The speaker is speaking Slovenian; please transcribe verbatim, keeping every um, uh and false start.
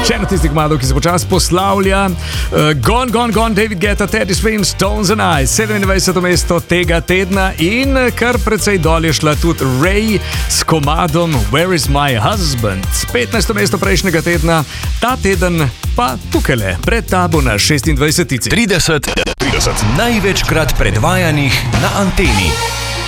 Še eno tistih komadov, ki se počas poslavlja. Uh, gone, gone, gone, David Guetta, Teddy Swims, Stones and I. sedemindvajseto mesto tega tedna in kar precej dol je šla tudi Ray s komadom Where is my husband. petnajsto mesto prejšnjega tedna, ta teden pa tukajle, pred tabo na šestindvajsetici. trideset, trideset največkrat predvajanih na anteni.